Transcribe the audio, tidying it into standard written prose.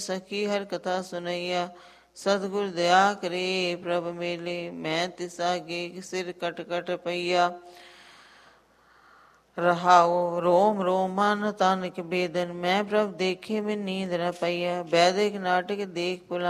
ਸਖੀ ਹਰ ਕਥਾ ਸੁਨਈਆ। ਸਤਿਗੁਰ ਦਇਆ ਕਰੇ ਪ੍ਰਭ ਮੇਲੇ, ਮੈਂ ਤਿਸ ਆਗੇ ਸਿਰ ਕਟ ਕਟ ਪਈਆ। ਰਹਾਉ ਰੋਮ ਰੋਮ ਮਨ ਤਨ ਕੇ ਬੇਦਨ, ਮੈਂ ਪ੍ਰਭ ਦੇਖੇ ਬਿਨ ਨੀਂਦ ਨ ਪਈਆ। ਵੈਦਿਕ ਨਾਟਕ ਦੇਖ ਭੁਲਾ